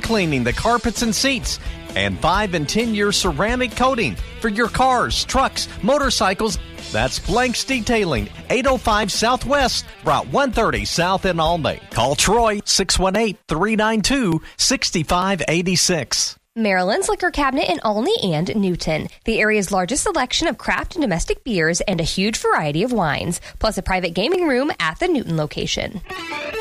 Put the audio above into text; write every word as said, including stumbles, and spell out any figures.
cleaning the carpets and seats. And five and ten year ceramic coating for your cars, trucks, motorcycles. That's Blanks Detailing, eight oh five Southwest, Route one thirty South in Albany. Call Troy, six one eight, three nine two, six five eight six. Maryland's Liquor Cabinet in Olney and Newton. The area's largest selection of craft and domestic beers and a huge variety of wines, plus a private gaming room at the Newton location.